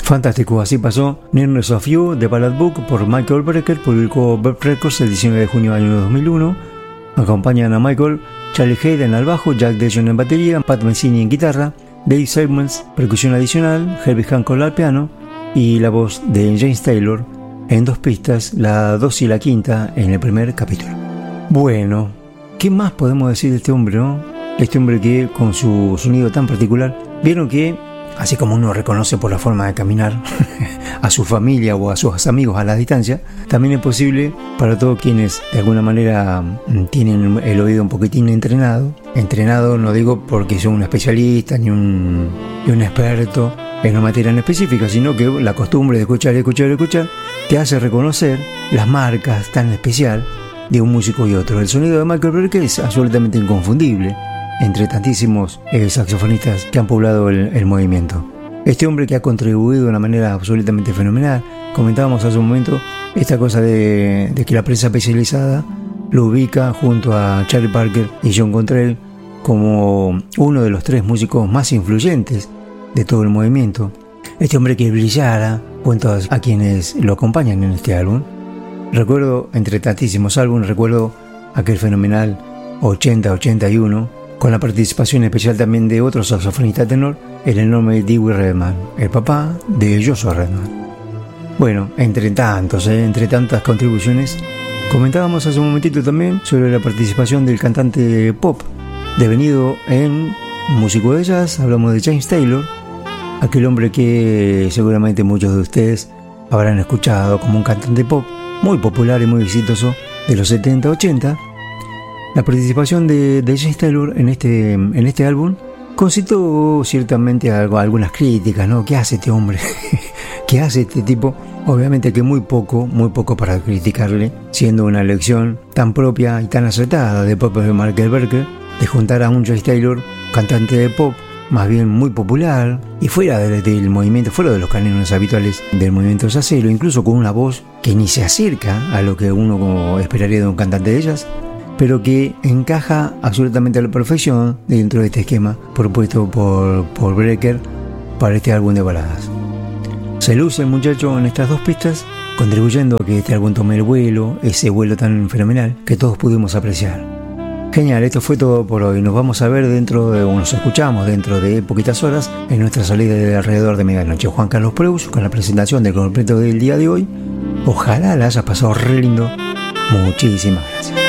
Fantástico, así pasó Nearness of You, The Ballad Book por Michael Brecker, publicó Verve Records el 19 de junio del año 2001. Acompañan a Michael, Charlie Hayden al bajo, Jack Dejon en batería, Pat Messini en guitarra, Dave Simmons, percusión adicional, Herbie Hancock al piano y la voz de James Taylor en 2 pistas, la 2 y la quinta en el primer capítulo. Bueno, ¿qué más podemos decir de este hombre, no? Este hombre que con su sonido tan particular, vieron que así como uno reconoce por la forma de caminar a su familia o a sus amigos a la distancia, también es posible para todos quienes de alguna manera tienen el oído un poquitín entrenado. Entrenado no digo porque son un especialista ni un experto en una materia en específica, sino que la costumbre de escuchar te hace reconocer las marcas tan especial de un músico y otro. El sonido de Michael Brecker es absolutamente inconfundible entre tantísimos saxofonistas que han poblado el movimiento. Este hombre que ha contribuido de una manera absolutamente fenomenal. Comentábamos hace un momento esta cosa de que la prensa especializada lo ubica junto a Charlie Parker y John Coltrane como uno de los 3 músicos más influyentes de todo el movimiento. Este hombre que brillara junto a quienes lo acompañan en este álbum. Recuerdo, entre tantísimos álbumes, recuerdo aquel fenomenal 80-81, con la participación especial también de otro saxofonista tenor, el enorme Dewey Redman, el papá de Joshua Redman. Bueno, entre tantas contribuciones, comentábamos hace un momentito también sobre la participación del cantante pop, devenido en músico de jazz. Hablamos de James Taylor, aquel hombre que seguramente muchos de ustedes habrán escuchado como un cantante pop muy popular y muy exitoso de los 70-80. La participación de James Taylor en este álbum concitó ciertamente algunas críticas, ¿no? ¿Qué hace este hombre? ¿Qué hace este tipo? Obviamente que muy poco para criticarle, siendo una elección tan propia y tan acertada de propio de Michael Brecker, de juntar a un James Taylor, cantante de pop, más bien muy popular, y fuera del movimiento, fuera de los cánones habituales del movimiento jazzero, incluso con una voz que ni se acerca a lo que uno esperaría de un cantante de jazz, pero que encaja absolutamente a la perfección dentro de este esquema propuesto por Brecker para este álbum de baladas. Se luce el muchacho en estas 2 pistas, contribuyendo a que este álbum tome el vuelo, ese vuelo tan fenomenal que todos pudimos apreciar. Genial, esto fue todo por hoy. Nos vamos a ver nos escuchamos dentro de poquitas horas en nuestra salida de alrededor de medianoche. Juan Carlos Preus con la presentación del completo del día de hoy. Ojalá la hayas pasado re lindo. Muchísimas gracias.